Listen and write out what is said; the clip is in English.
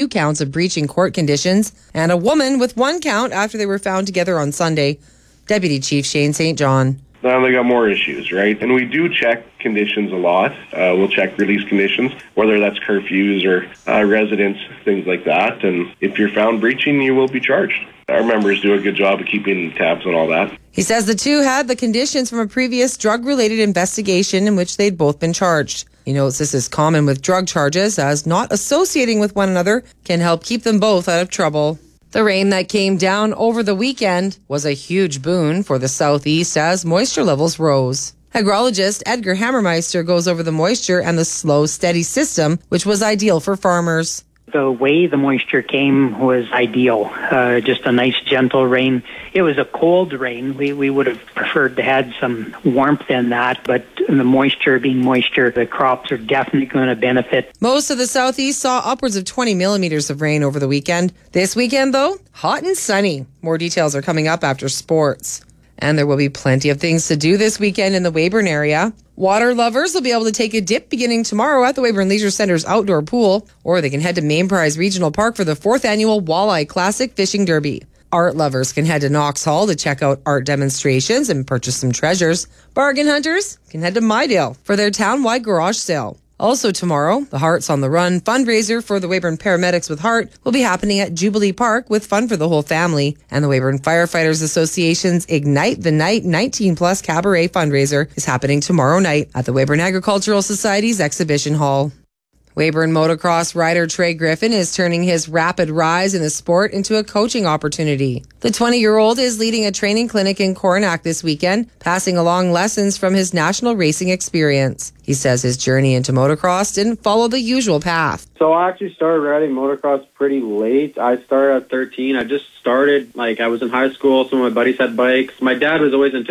2 counts of breaching court conditions, and a woman with 1 count after they were found together on Sunday. Deputy Chief Shane St. John. Now they got more issues, right? And we do check conditions a lot. We'll check release conditions, whether that's curfews or residence, things like that. And if you're found breaching, you will be charged. Our members do a good job of keeping tabs on all that. He says the 2 had the conditions from a previous drug-related investigation in which they'd both been charged. He notes this is common with drug charges, as not associating with one another can help keep them both out of trouble. The rain that came down over the weekend was a huge boon for the southeast as moisture levels rose. Hydrologist Edgar Hammermeister goes over the moisture and the slow, steady system, which was ideal for farmers. The way the moisture came was ideal. Just a nice, gentle rain. It was a cold rain. We would have preferred to have some warmth in that, but the moisture being moisture, the crops are definitely going to benefit. Most of the southeast saw upwards of 20 millimeters of rain over the weekend. This weekend, though, hot and sunny. More details are coming up after sports. And there will be plenty of things to do this weekend in the Weyburn area. Water lovers will be able to take a dip beginning tomorrow at the Weyburn Leisure Centre's outdoor pool, or they can head to Main Prize Regional Park for the 4th annual Walleye Classic Fishing Derby. Art lovers can head to Knox Hall to check out art demonstrations and purchase some treasures. Bargain hunters can head to Mydale for their town-wide garage sale. Also tomorrow, the Hearts on the Run fundraiser for the Weyburn Paramedics with Heart will be happening at Jubilee Park with fun for the whole family. And the Weyburn Firefighters Association's Ignite the Night 19-plus Cabaret fundraiser is happening tomorrow night at the Weyburn Agricultural Society's Exhibition Hall. Weyburn motocross rider Trey Griffin is turning his rapid rise in the sport into a coaching opportunity. The 20-year-old is leading a training clinic in Coronach this weekend, passing along lessons from his national racing experience. He says his journey into motocross didn't follow the usual path. So I actually started riding motocross pretty late. I started at 13. I just started, I was in high school. Some of my buddies had bikes. My dad was always into